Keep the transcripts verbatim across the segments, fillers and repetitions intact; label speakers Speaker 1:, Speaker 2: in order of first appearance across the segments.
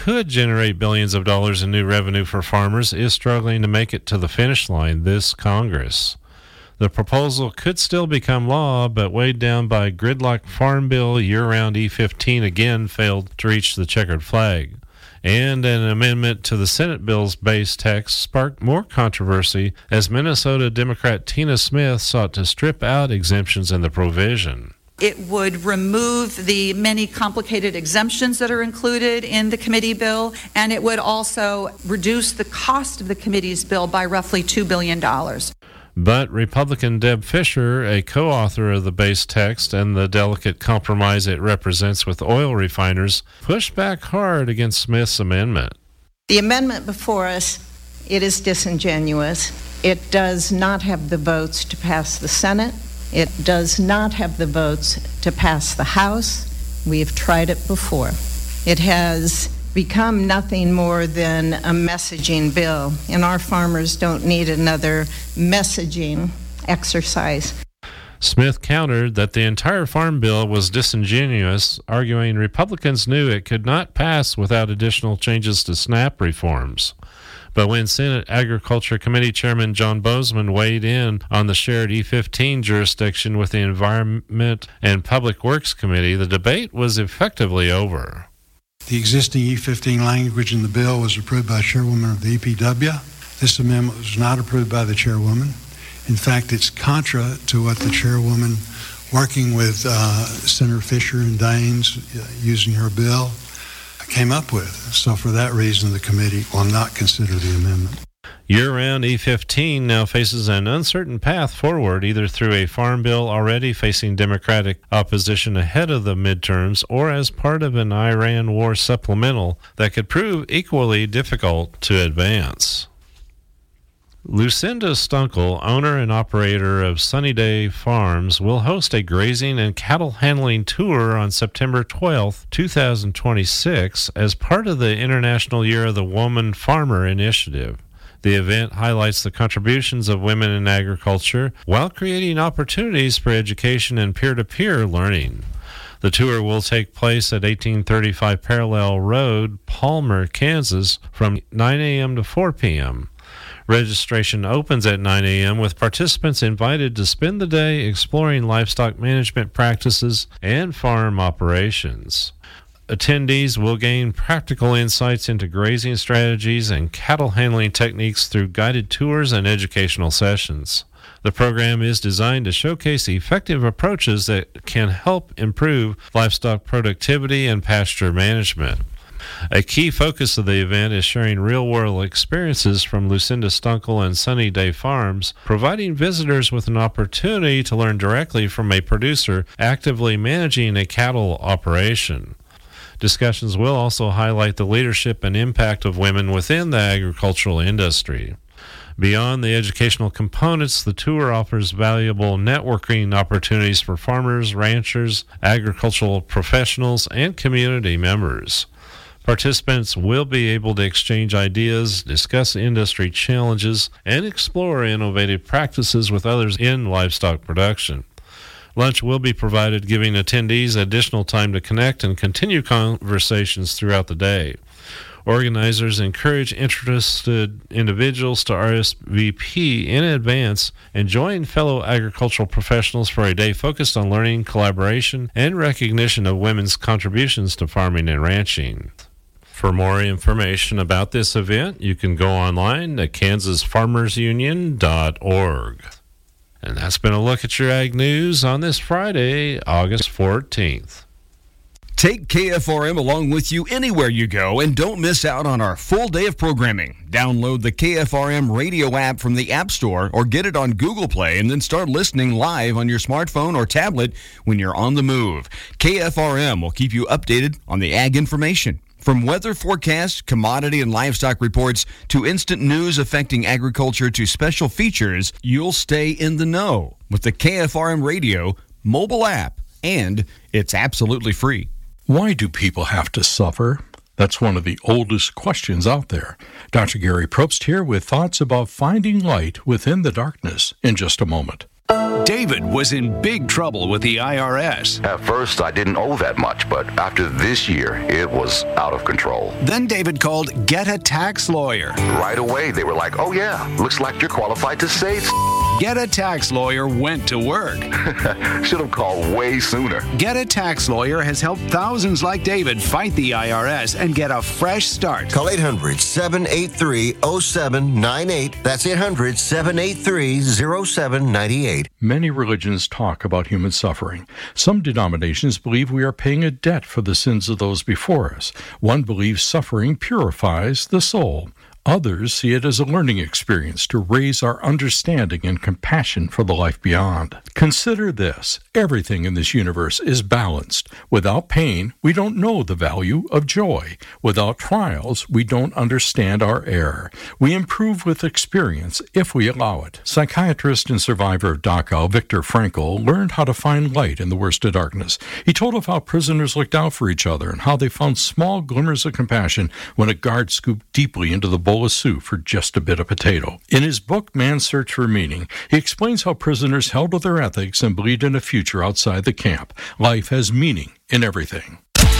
Speaker 1: could generate billions of dollars in new revenue for farmers, is struggling to make it to the finish line this Congress. The proposal could still become law, but weighed down by gridlock Farm Bill, year-round E fifteen again failed to reach the checkered flag. And an amendment to the Senate bill's base text sparked more controversy as Minnesota Democrat Tina Smith sought to strip out exemptions in the provision.
Speaker 2: It would remove the many complicated exemptions that are included in the committee bill, and it would also reduce the cost of the committee's bill by roughly two billion dollars.
Speaker 1: But Republican Deb Fischer, a co-author of the base text and the delicate compromise it represents with oil refiners, pushed back hard against Smith's amendment.
Speaker 3: The amendment before us, it is disingenuous. It does not have the votes to pass the Senate. It does not have the votes to pass the House. We have tried it before. It has become nothing more than a messaging bill, and our farmers don't need another messaging exercise.
Speaker 1: Smith countered that the entire farm bill was disingenuous, arguing Republicans knew it could not pass without additional changes to SNAP reforms. But when Senate Agriculture Committee Chairman John Bozeman weighed in on the shared E fifteen jurisdiction with the Environment and Public Works Committee, the debate was effectively over.
Speaker 4: The existing E fifteen language in the bill was approved by Chairwoman of the E P W. This amendment was not approved by the Chairwoman. In fact, it's contra to what the Chairwoman, working with uh, Senator Fischer and Daines, uh, using her bill, came up with. So for that reason, the committee will not consider the amendment.
Speaker 1: Year-round E fifteen now faces an uncertain path forward, either through a farm bill already facing Democratic opposition ahead of the midterms or as part of an Iran war supplemental that could prove equally difficult to advance. Lucinda Stunkel, owner and operator of Sunny Day Farms, will host a grazing and cattle handling tour on September twelfth, twenty twenty-six, as part of the International Year of the Woman Farmer initiative. The event highlights the contributions of women in agriculture while creating opportunities for education and peer-to-peer learning. The tour will take place at eighteen thirty-five Parallel Road, Palmer, Kansas, from nine a.m. to four p.m. Registration opens at nine a.m. with participants invited to spend the day exploring livestock management practices and farm operations. Attendees will gain practical insights into grazing strategies and cattle handling techniques through guided tours and educational sessions. The program is designed to showcase effective approaches that can help improve livestock productivity and pasture management. A key focus of the event is sharing real-world experiences from Lucinda Stunkel and Sunny Day Farms, providing visitors with an opportunity to learn directly from a producer actively managing a cattle operation. Discussions will also highlight the leadership and impact of women within the agricultural industry. Beyond the educational components, the tour offers valuable networking opportunities for farmers, ranchers, agricultural professionals, and community members. Participants will be able to exchange ideas, discuss industry challenges, and explore innovative practices with others in livestock production. Lunch will be provided, giving attendees additional time to connect and continue conversations throughout the day. Organizers encourage interested individuals to R S V P in advance and join fellow agricultural professionals for a day focused on learning, collaboration, and recognition of women's contributions to farming and ranching. For more information about this event, you can go online at kansas farmers union dot org. And that's been a look at your Ag News on this Friday, August fourteenth.
Speaker 5: Take K F R M along with you anywhere you go and don't miss out on our full day of programming. Download the K F R M radio app from the App Store or get it on Google Play and then start listening live on your smartphone or tablet when you're on the move. K F R M will keep you updated on the ag information. From weather forecasts, commodity and livestock reports, to instant news affecting agriculture to special features, you'll stay in the know with the K F R M radio mobile app, and it's absolutely free.
Speaker 6: Why do people have to suffer? That's one of the oldest questions out there. Doctor Gary Probst here with thoughts about finding light within the darkness in just a moment.
Speaker 7: David was in big trouble with the I R S.
Speaker 8: At first, I didn't owe that much, but after this year, it was out of control.
Speaker 7: Then David called Get a Tax Lawyer.
Speaker 8: Right away, they were like, oh yeah, looks like you're qualified to save.
Speaker 7: Get a Tax Lawyer went to work.
Speaker 8: Should have called way sooner.
Speaker 7: Get a Tax Lawyer has helped thousands like David fight the I R S and get a fresh start.
Speaker 9: Call eight hundred, seven eight three, oh seven nine eight. That's eight hundred, seven eight three, oh seven nine eight.
Speaker 6: Many religions talk about human suffering. Some denominations believe we are paying a debt for the sins of those before us. One believes suffering purifies the soul. Others see it as a learning experience to raise our understanding and compassion for the life beyond. Consider this. Everything in this universe is balanced. Without pain, we don't know the value of joy. Without trials, we don't understand our error. We improve with experience if we allow it. Psychiatrist and survivor of Dachau, Viktor Frankl, learned how to find light in the worst of darkness. He told of how prisoners looked out for each other and how they found small glimmers of compassion when a guard scooped deeply into the bowl of soup for just a bit of potato. In his book, Man's Search for Meaning, he explains how prisoners held to their ethics and believed in a future outside the camp. Life has meaning in everything.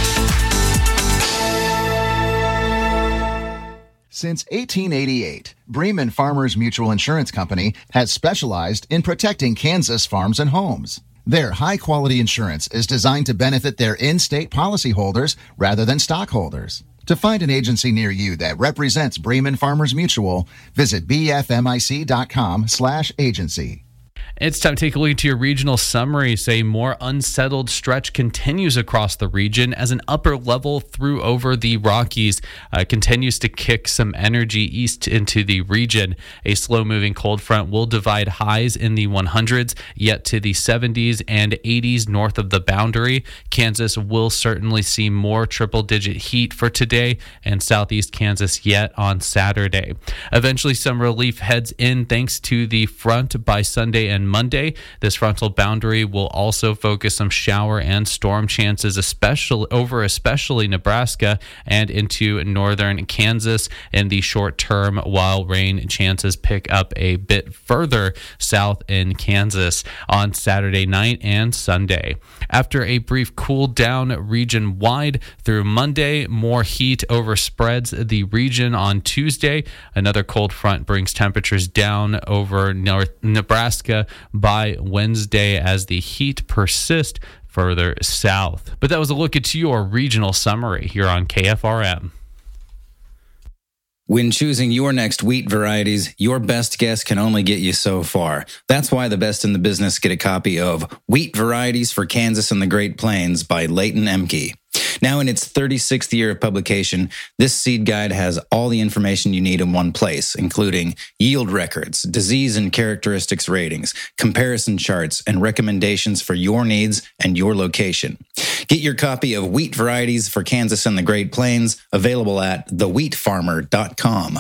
Speaker 10: Since eighteen eighty-eight, Bremen Farmers Mutual Insurance Company has specialized in protecting Kansas farms and homes. Their high-quality insurance is designed to benefit their in-state policyholders rather than stockholders. To find an agency near you that represents Bremen Farmers Mutual, visit bfmic.com slash agency.
Speaker 11: It's time to take a look at your regional summary. A more unsettled stretch continues across the region as an upper level through over the Rockies uh, continues to kick some energy east into the region. A slow-moving cold front will divide highs in the hundreds, yet to the seventies and eighties north of the boundary. Kansas will certainly see more triple-digit heat for today, and southeast Kansas yet on Saturday. Eventually, some relief heads in thanks to the front by Sunday and Monday. This frontal boundary will also focus some shower and storm chances, especially over especially Nebraska and into northern Kansas in the short term, while rain chances pick up a bit further south in Kansas on Saturday night and Sunday. After a brief cool down region wide through Monday, more heat overspreads the region on Tuesday. Another cold front brings temperatures down over North Nebraska by Wednesday as the heat persists further south. But that was a look at your regional summary here on K F R M.
Speaker 12: When choosing your next wheat varieties, your best guess can only get you so far. That's why the best in the business get a copy of Wheat Varieties for Kansas and the Great Plains by Leighton Emke. Now in its thirty-sixth year of publication, this seed guide has all the information you need in one place, including yield records, disease and characteristics ratings, comparison charts, and recommendations for your needs and your location. Get your copy of Wheat Varieties for Kansas and the Great Plains, available at the wheat farmer dot com.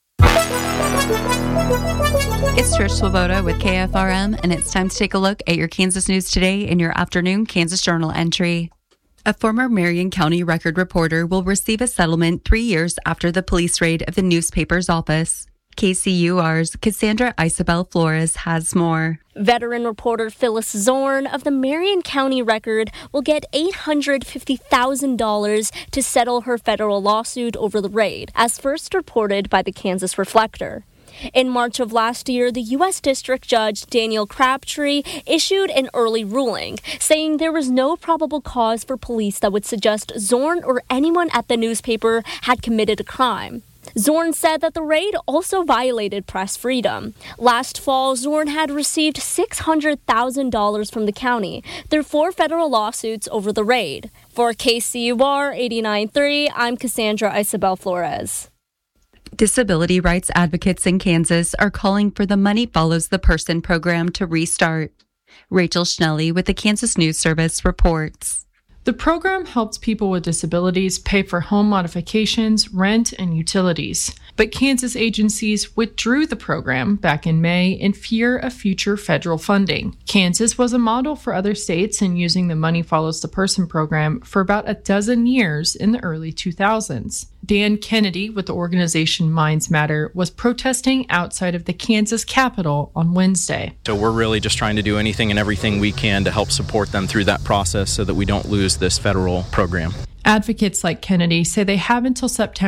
Speaker 13: It's Trish Swoboda with K F R M, and it's time to take a look at your Kansas news today in your afternoon Kansas Journal entry. A former Marion County Record reporter will receive a settlement three years after the police raid of the newspaper's office. K C U R's Cassandra Isabel Flores has more.
Speaker 14: Veteran reporter Phyllis Zorn of the Marion County Record will get eight hundred fifty thousand dollars to settle her federal lawsuit over the raid, as first reported by the Kansas Reflector. In March of last year, the U S District Judge Daniel Crabtree issued an early ruling, saying there was no probable cause for police that would suggest Zorn or anyone at the newspaper had committed a crime. Zorn said that the raid also violated press freedom. Last fall, Zorn had received six hundred thousand dollars from the county through four federal lawsuits over the raid. For K C U R eighty-nine point three, I'm Cassandra Isabel Flores.
Speaker 13: Disability rights advocates in Kansas are calling for the Money Follows the Person program to restart. Rachel Schnelly with the Kansas News Service reports.
Speaker 15: The program helps people with disabilities pay for home modifications, rent, and utilities. But Kansas agencies withdrew the program back in May in fear of future federal funding. Kansas was a model for other states in using the Money Follows the Person program for about a dozen years in the early two thousands. Dan Kennedy with the organization Minds Matter was protesting outside of the Kansas Capitol on Wednesday.
Speaker 16: So we're really just trying to do anything and everything we can to help support them through that process so that we don't lose this federal program.
Speaker 15: Advocates like Kennedy say they have until September